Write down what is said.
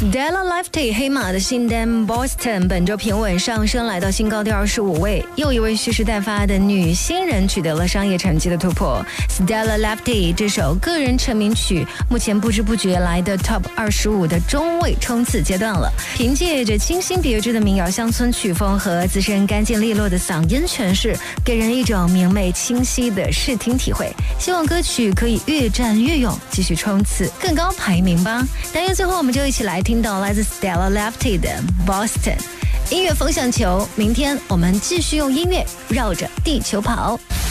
Stella Lefty 黑马的新单 Boston 本周平稳上升，来到新高第25位。又一位蓄势待发的女新人取得了商业成绩的突破。Stella Lefty 这首个人成名曲，目前不知不觉来的 Top 25的中位冲刺阶段了。凭借着清新别致的民谣乡村曲风和自身干净利落的嗓音诠释，给人一种明媚清晰的视听体会。希望歌曲可以越战越勇，继续冲刺更高排名吧。单元最后，我们就一起来听到来自 Stella Lefty 的 Boston 音乐风向球。明天我们继续用音乐绕着地球跑。